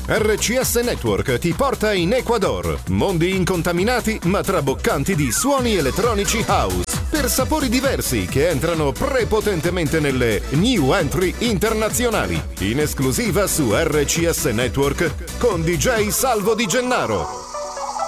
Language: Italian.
RCS Network ti porta in Ecuador. Mondi incontaminati ma traboccanti di suoni elettronici house. Per sapori diversi che entrano prepotentemente nelle new entry internazionali. In esclusiva su RCS Network con DJ Salvo Di Gennaro.